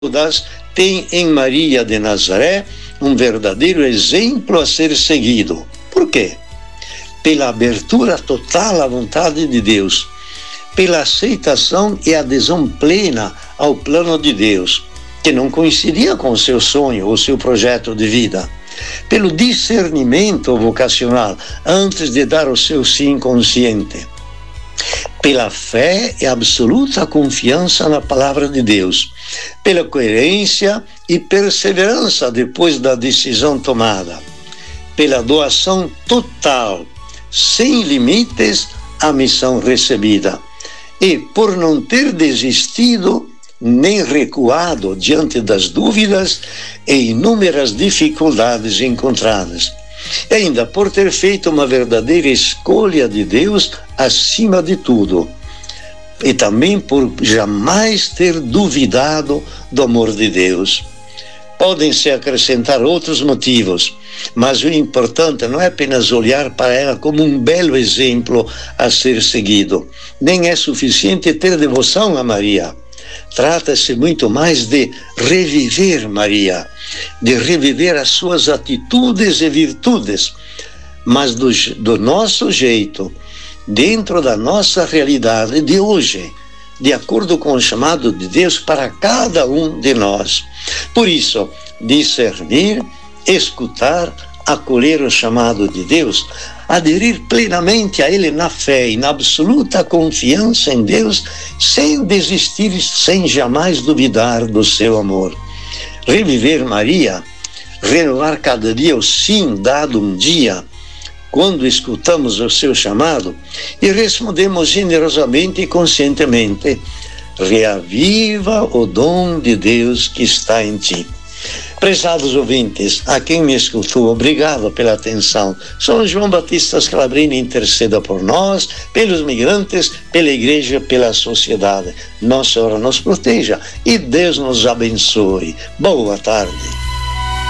todas, tem em Maria de Nazaré um verdadeiro exemplo a ser seguido. Por quê? Pela abertura total à vontade de Deus, pela aceitação e adesão plena ao plano de Deus, que não coincidia com o seu sonho ou seu projeto de vida, pelo discernimento vocacional antes de dar o seu sim consciente, pela fé e absoluta confiança na palavra de Deus, pela coerência e perseverança depois da decisão tomada, pela doação total, sem limites, à missão recebida, e por não ter desistido nem recuado diante das dúvidas e inúmeras dificuldades encontradas. E ainda por ter feito uma verdadeira escolha de Deus acima de tudo. E também por jamais ter duvidado do amor de Deus. Podem-se acrescentar outros motivos, mas o importante não é apenas olhar para ela como um belo exemplo a ser seguido. Nem é suficiente ter devoção a Maria. Trata-se muito mais de reviver Maria, de reviver as suas atitudes e virtudes, mas do nosso jeito, dentro da nossa realidade de hoje, de acordo com o chamado de Deus para cada um de nós. Por isso, discernir, escutar, acolher o chamado de Deus, aderir plenamente a Ele na fé e na absoluta confiança em Deus, sem desistir, sem jamais duvidar do seu amor. Reviver Maria, renovar cada dia o sim dado um dia, quando escutamos o seu chamado e respondemos generosamente e conscientemente: reaviva o dom de Deus que está em ti. Prezados ouvintes, a quem me escutou, obrigado pela atenção. São João Batista Scalabrini, interceda por nós, pelos migrantes, pela igreja, pela sociedade. Nossa Senhora nos proteja e Deus nos abençoe. Boa tarde.